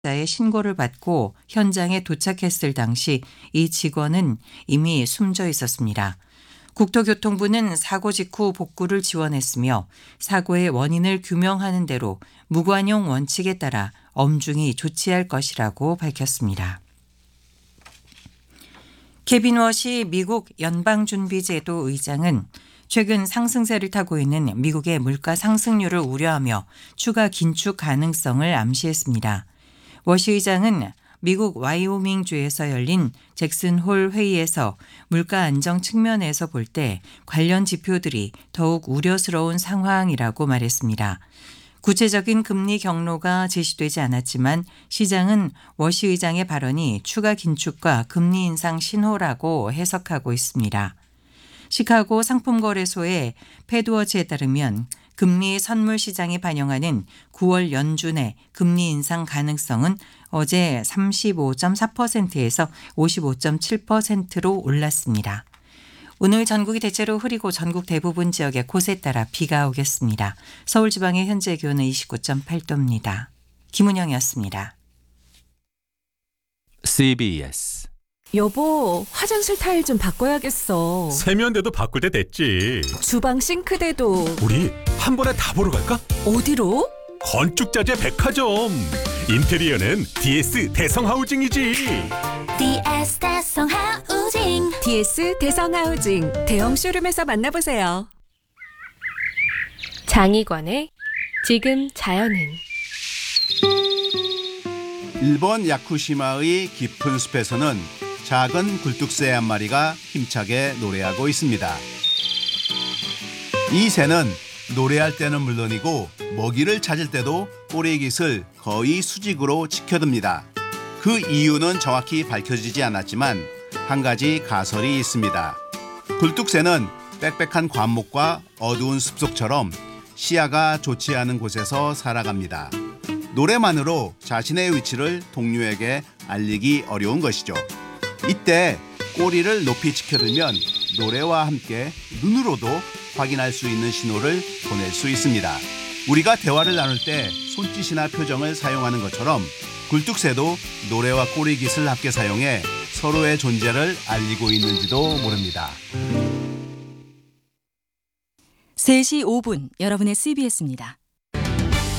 의 신고를 받고 현장에 도착했을 당시 이 직원은 이미 숨져 있었습니다. 국토교통부는 사고 직후 복구를 지원했으며 사고의 원인을 규명하는 대로 무관용 원칙에 따라 엄중히 조치할 것이라고 밝혔습니다. 케빈 워시 미국 연방준비제도 의장은 최근 상승세를 타고 있는 미국의 물가 상승률을 우려하며 추가 긴축 가능성을 암시했습니다. 워시 의장은 미국 와이오밍주에서 열린 잭슨 홀 회의에서 물가 안정 측면에서 볼 때 관련 지표들이 더욱 우려스러운 상황이라고 말했습니다. 구체적인 금리 경로가 제시되지 않았지만 시장은 워시 의장의 발언이 추가 긴축과 금리 인상 신호라고 해석하고 있습니다. 시카고 상품거래소의 패드워치에 따르면 금리 선물 시장이 반영하는 9월 연준의 금리 인상 가능성은 어제 35.4%에서 55.7%로 올랐습니다. 오늘 전국이 대체로 흐리고 전국 대부분 지역에 곳에 따라 비가 오겠습니다. 서울 지방의 현재 기온은 29.8도입니다. 김은영이었습니다. CBS 여보, 화장실 타일 좀 바꿔야겠어. 세면대도 바꿀 때 됐지. 주방 싱크대도. 우리 한 번에 다 보러 갈까? 어디로? 건축자재 백화점. 인테리어는 DS 대성하우징이지. DS 대성하우징. DS 대성하우징 대형 쇼룸에서 만나보세요. 장희관의 지금 자연은. 일본 야쿠시마의 깊은 숲에서는 작은 굴뚝새 한 마리가 힘차게 노래하고 있습니다. 이 새는 노래할 때는 물론이고 먹이를 찾을 때도 꼬리깃을 거의 수직으로 지켜듭니다. 그 이유는 정확히 밝혀지지 않았지만 한 가지 가설이 있습니다. 굴뚝새는 빽빽한 관목과 어두운 숲속처럼 시야가 좋지 않은 곳에서 살아갑니다. 노래만으로 자신의 위치를 동료에게 알리기 어려운 것이죠. 이때 꼬리를 높이 지켜들면 노래와 함께 눈으로도 확인할 수 있는 신호를 보낼 수 있습니다. 우리가 대화를 나눌 때 손짓이나 표정을 사용하는 것처럼 굴뚝새도 노래와 꼬리깃을 함께 사용해 서로의 존재를 알리고 있는지도 모릅니다. 3시 5분 여러분의 CBS입니다.